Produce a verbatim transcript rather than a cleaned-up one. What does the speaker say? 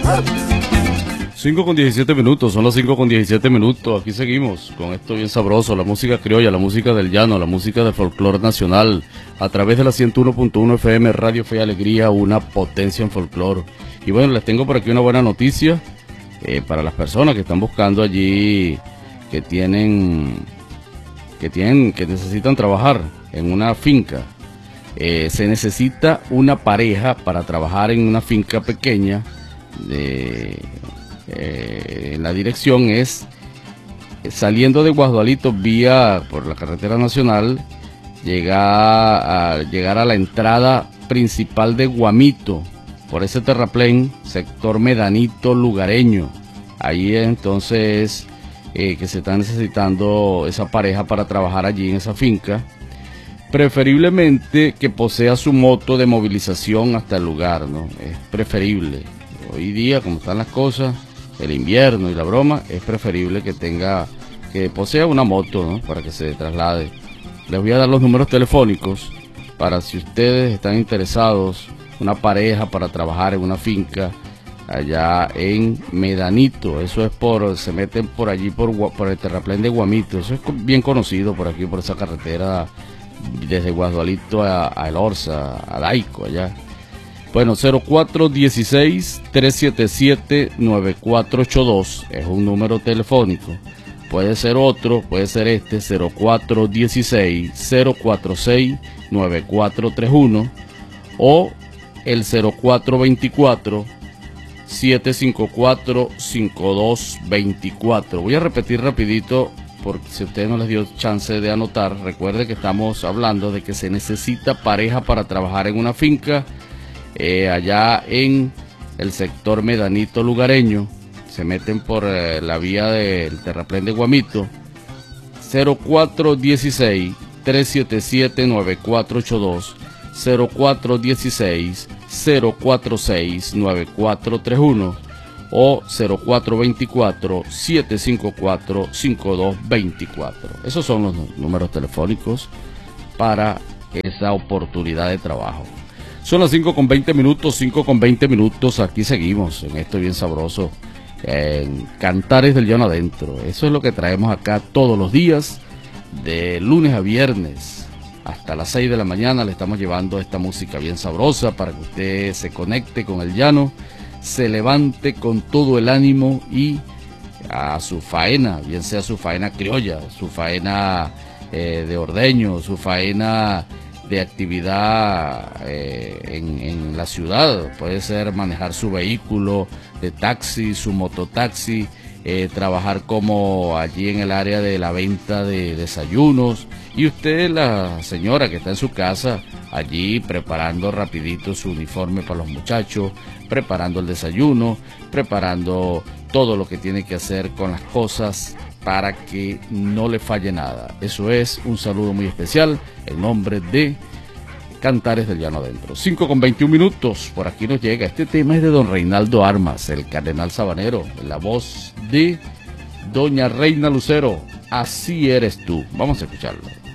cinco con diecisiete minutos, son las cinco con diecisiete minutos, aquí seguimos con esto bien sabroso, la música criolla, la música del llano, la música del folclore nacional, a través de la ciento uno punto uno F M, Radio Fe y Alegría, una potencia en folclore. Y bueno, les tengo por aquí una buena noticia eh, para las personas que están buscando allí, que tienen, que tienen, que necesitan trabajar en una finca. Eh, se necesita una pareja para trabajar en una finca pequeña. De, eh, la dirección es saliendo de Guasdualito vía por la carretera nacional, llega a llegar a la entrada principal de Guamito, por ese terraplén, sector Medanito Lugareño. Ahí entonces eh, que se está necesitando esa pareja para trabajar allí en esa finca. Preferiblemente que posea su moto de movilización hasta el lugar, ¿no? Es preferible. Hoy día, como están las cosas, el invierno y la broma, es preferible que tenga, que posea una moto, ¿no? Para que se traslade. Les voy a dar los números telefónicos para si ustedes están interesados, una pareja para trabajar en una finca allá en Medanito. Eso es por, se meten por allí por, por el terraplén de Guamito. Eso es bien conocido por aquí, por esa carretera desde Guasdualito a, a El Orza, a Daico, allá. Bueno, cero cuatro uno seis, tres siete siete, nueve cuatro ocho dos es un número telefónico. Puede ser otro, puede ser este, cero cuatro uno seis, cero cuatro seis, nueve cuatro tres uno o el cero cuatro dos cuatro, siete cinco cuatro, cinco dos dos cuatro. Voy a repetir rapidito porque si a usted no les dio chance de anotar, recuerde que estamos hablando de que se necesita pareja para trabajar en una finca eh, allá en el sector Medanito Lugareño. Se meten por eh, la vía del terraplén de Guamito. Cero cuatro uno seis, tres siete siete, nueve cuatro ocho dos, cero cuatro uno seis, cero cuatro seis, nueve cuatro tres uno o cero cuatro dos cuatro, siete cinco cuatro, cinco dos dos cuatro. Esos son los números telefónicos para esa oportunidad de trabajo. Son las cinco con veinte minutos, cinco con veinte minutos, aquí seguimos en esto bien sabroso, en Cantares del Llano Adentro. Eso es lo que traemos acá todos los días, de lunes a viernes, hasta las seis de la mañana. Le estamos llevando esta música bien sabrosa para que usted se conecte con el llano, se levante con todo el ánimo y a su faena, bien sea su faena criolla, su faena eh, de ordeño, su faena de actividad eh, en, en la ciudad. Puede ser manejar su vehículo de taxi, su mototaxi, eh, trabajar como allí en el área de la venta de desayunos, y usted, la señora que está en su casa, allí preparando rapidito su uniforme para los muchachos, preparando el desayuno, preparando todo lo que tiene que hacer con las cosas para que no le falle nada. Eso es un saludo muy especial en nombre de Cantares del Llano Adentro. cinco con veintiún minutos, por aquí nos llega. Este tema es de don Reinaldo Armas, el cardenal sabanero, en la voz de doña Reina Lucero. Así eres tú. Vamos a escucharlo.